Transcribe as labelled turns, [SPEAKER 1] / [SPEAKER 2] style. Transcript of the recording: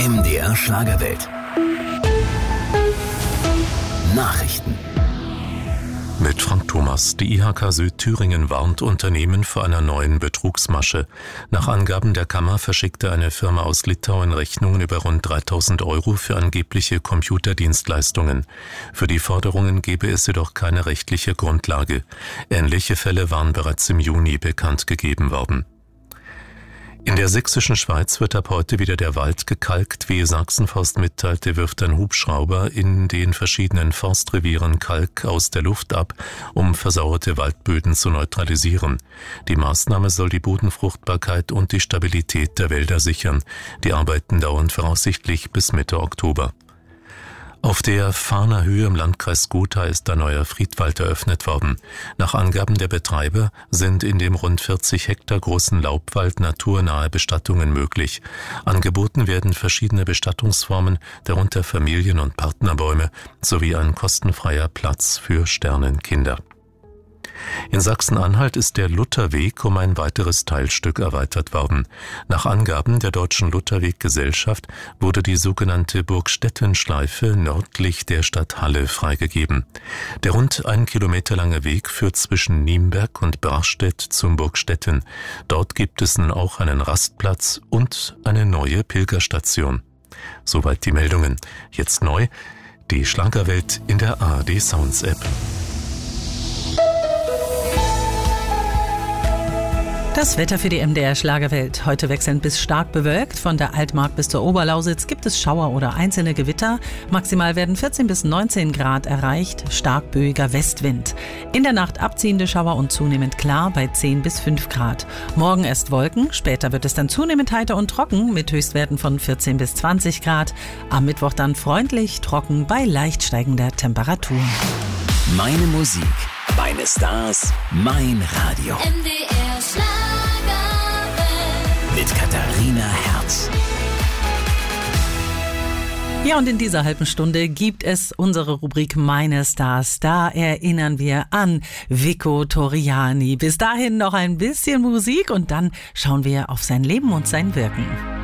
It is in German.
[SPEAKER 1] MDR Schlagerwelt. Nachrichten.
[SPEAKER 2] Mit Frank Thomas. Die IHK Südthüringen warnt Unternehmen vor einer neuen Betrugsmasche. Nach Angaben der Kammer verschickte eine Firma aus Litauen Rechnungen über rund 3.000 € für angebliche Computerdienstleistungen. Für die Forderungen gebe es jedoch keine rechtliche Grundlage. Ähnliche Fälle waren bereits im Juni bekannt gegeben worden. In der sächsischen Schweiz wird ab heute wieder der Wald gekalkt. Wie Sachsenforst mitteilte, wirft ein Hubschrauber in den verschiedenen Forstrevieren Kalk aus der Luft ab, um versauerte Waldböden zu neutralisieren. Die Maßnahme soll die Bodenfruchtbarkeit und die Stabilität der Wälder sichern. Die Arbeiten dauern voraussichtlich bis Mitte Oktober. Auf der Fahner Höhe im Landkreis Gotha ist ein neuer Friedwald eröffnet worden. Nach Angaben der Betreiber sind in dem rund 40 Hektar großen Laubwald naturnahe Bestattungen möglich. Angeboten werden verschiedene Bestattungsformen, darunter Familien- und Partnerbäume, sowie ein kostenfreier Platz für Sternenkinder. In Sachsen-Anhalt ist der Lutherweg um ein weiteres Teilstück erweitert worden. Nach Angaben der Deutschen Lutherweg-Gesellschaft wurde die sogenannte Burgstedtenschleife nördlich der Stadt Halle freigegeben. Der rund 1 Kilometer lange Weg führt zwischen Nienberg und Brachstedt zum Burgstetten. Dort gibt es nun auch einen Rastplatz und eine neue Pilgerstation. Soweit die Meldungen. Jetzt neu, die Schlagerwelt in der ARD Sounds App.
[SPEAKER 3] Das Wetter für die MDR Schlagerwelt. Heute wechselnd bis stark bewölkt. Von der Altmark bis zur Oberlausitz gibt es Schauer oder einzelne Gewitter. Maximal werden 14 bis 19 Grad erreicht. Stark böiger Westwind. In der Nacht abziehende Schauer und zunehmend klar bei 10 bis 5 Grad. Morgen erst Wolken, später wird es dann zunehmend heiter und trocken mit Höchstwerten von 14 bis 20 Grad. Am Mittwoch dann freundlich, trocken bei leicht steigender Temperatur.
[SPEAKER 1] Meine Musik, meine Stars, mein Radio.
[SPEAKER 4] MDR Schlagerwelt.
[SPEAKER 1] Mit Katharina Herz.
[SPEAKER 3] Ja, und in dieser halben Stunde gibt es unsere Rubrik Meine Stars. Da erinnern wir an Vico Torriani. Bis dahin noch ein bisschen Musik und dann schauen wir auf sein Leben und sein Wirken.